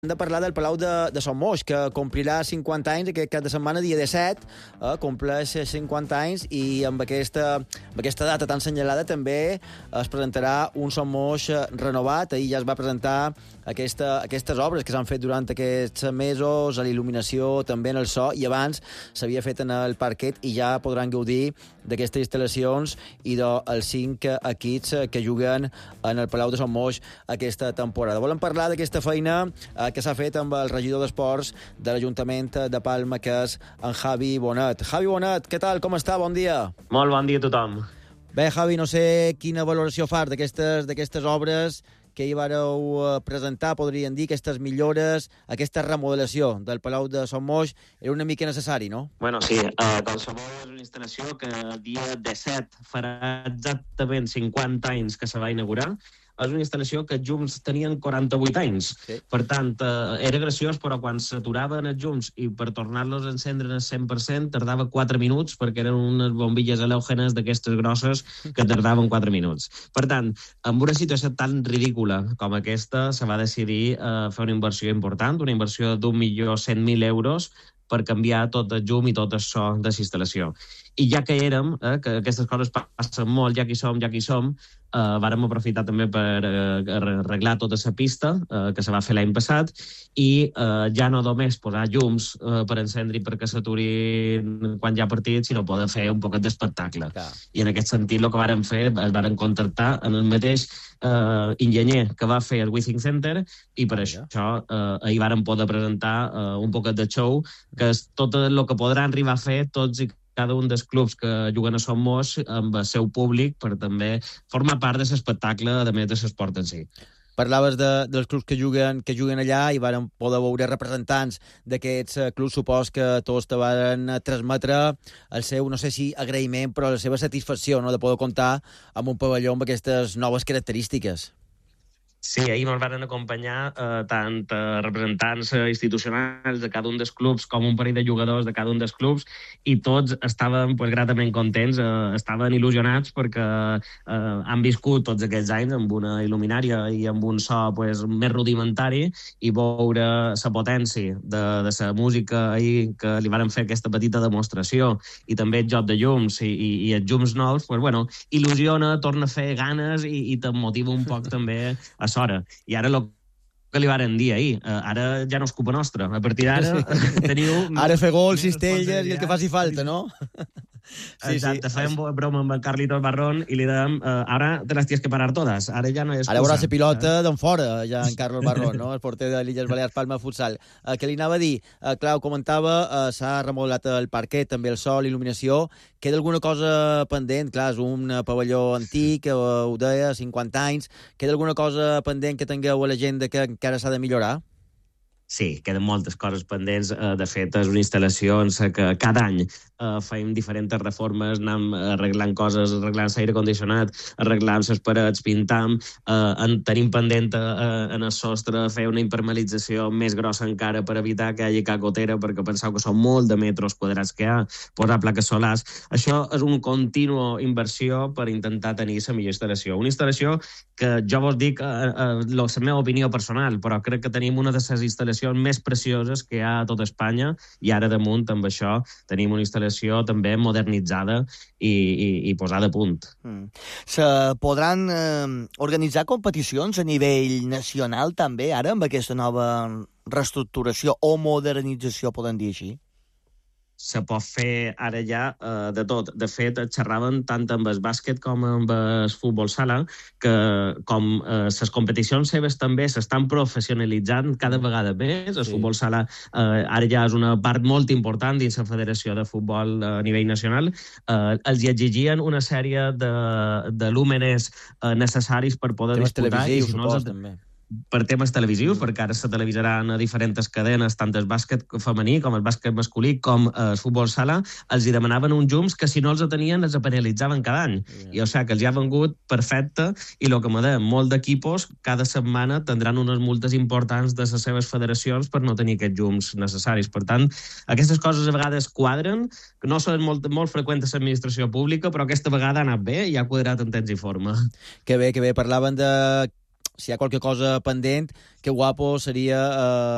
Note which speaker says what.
Speaker 1: Hem de parlar del Palau de Son Moix, que complirà 50 anys aquest cap de setmana, dia 17, compleix 50 anys, i amb aquesta data tan senyalada també es presentarà un Son Moix renovat. Ahir ja es va presentar aquestes obres que s'han fet durant aquests mesos, a l'il·luminació, també en el so, i abans s'havia fet en el parquet, i ja podran gaudir d'aquestes instal·lacions i dels 5 equips que juguen en el Palau de Son Moix aquesta temporada. Volem parlar d'aquesta feina que s'ha fet amb el regidor d'Esports de l'Ajuntament de Palma, que és en Javi Bonet. Javi Bonet, què tal? Com està? Bon dia.
Speaker 2: Molt bon dia a tothom.
Speaker 1: Bé, Javi, no sé quina valoració fas d'aquestes obres que hi vareu presentar, podríem dir, aquestes millores, aquesta remodelació del Palau de Son Moix. Era una mica necessari, no?
Speaker 2: Bueno, sí, qualsevol és una instal·lació que el dia 17 farà exactament 50 anys que se va inaugurar. És una instal·lació que els llums tenien 48 anys. Sí. Per tant, era graciós, però quan s'aturaven els llums i per tornar-los a encendre al 100% tardava 4 minuts, perquè eren unes bombilles halògenes d'aquestes grosses que tardaven 4 minuts. Per tant, amb una situació tan ridícula com aquesta, se va decidir fer una inversió important, una inversió d'1.100.000 euros, per canviar tot el llum i tot el so de la instal·lació. I ja que érem, que aquestes coses passen molt, ja que hi som, vàrem aprofitar també per arreglar tota la pista que se va fer l'any passat, i ja no només posar llums per encendre i perquè s'aturin quan hi ha partit, sinó poder fer un poquet d'espectacle. I en aquest sentit el que vàrem fer, es vàrem contractar en el mateix enginyer que va fer el Withing Center, i per això ahir vàrem poder presentar un poquet de show, que és tot el que podran arribar a fer tots i cada un dels clubs que juguen a Son Moix amb el seu públic, per també formar part de l'espectacle, a més de l'esport en si.
Speaker 1: Parlaves dels clubs que juguen allà, i varen poder veure representants d'aquests clubs. Supos que tots te van transmetre el seu, no sé si agraïment, però la seva satisfacció, no?, de poder comptar amb un pavelló amb aquestes noves característiques.
Speaker 2: Sí, ahir ens van acompanyar tant representants institucionals de cada un dels clubs com un parell de jugadors de cada un dels clubs, i tots estaven gratament contents, estaven il·lusionats perquè han viscut tots aquests anys amb una il·luminària i amb un so més rudimentari, i veure la potència de la música ahir, que li van fer aquesta petita demostració, i també el joc de llums i els llums nous, il·lusiona, torna a fer ganes i te motiva un poc també a sora. I ara el que li varen dir ahir, ara ja no és culpa nostra. A partir d'ara teniu...
Speaker 1: Ara fer gols, cistelles i el que faci falta, no?
Speaker 2: Sí, exacte, fèiem broma amb el Carlitos Barrón i li dèiem, ara te les tienes que parar totes, ara ja no és excusa.
Speaker 1: Ara veuràs la pilota d'en fora, ja en Carlos Barrón, no?, el porter de l'Illes Balears Palma Futsal. Que li anava a dir, clar, ho comentava, s'ha remodelat el parquet, també el sol, il·luminació. Queda alguna cosa pendent? Clar, és un pavelló antic, ho deia, 50 anys. Queda alguna cosa pendent que tingueu a l'agenda que encara s'ha de millorar?
Speaker 2: Sí, queden moltes coses pendents. De fet, és una instal·lació en què cada any fem diferents reformes, anem arreglant coses, arreglant l'aire condicionat, arreglant les parets, pintam, tenim pendent en el sostre fer una impermeabilització més grossa encara per evitar que hi hagi cacotera, perquè penseu que són molt de metres quadrats que hi ha, posar plaques solars. Això és una contínua inversió per intentar tenir la millor instal·lació. Una instal·lació que jo vos dic la meva opinió personal, però crec que tenim una de les instal·lacions més precioses que hi ha a tota Espanya, i ara damunt amb això tenim una instal·lació també modernitzada i posada a punt.
Speaker 3: Se podran organitzar competicions a nivell nacional també ara amb aquesta nova reestructuració o modernització, podem dir així?
Speaker 2: Se pot fer ara ja de tot. De fet, xerraven tant amb el bàsquet com amb el futbol sala, que com les competicions seves també s'estan professionalitzant cada vegada més. El futbol sala ara ja és una part molt important dins la Federació de Futbol a nivell nacional. Els exigien una sèrie de lúmenes necessaris per poder disputar.
Speaker 1: Televisius, supos, també.
Speaker 2: Per temes televisius, perquè ara se televisaran a diferents cadenes, tant el bàsquet femení com el bàsquet masculí, com el futbol sala. Els hi demanaven uns llums que, si no els tenien, els penalitzaven cada any. I o sigui que els hi ha vengut perfecte, i el que me deien, molt d'equipos cada setmana tindran unes multes importants de les seves federacions per no tenir aquests llums necessaris. Per tant, aquestes coses a vegades quadren, que no són molt freqüents a l'administració pública, però aquesta vegada ha anat bé i ha quadrat en temps i forma.
Speaker 1: Que bé. Parlaven de si hi ha qualque cosa pendent, que guapo seria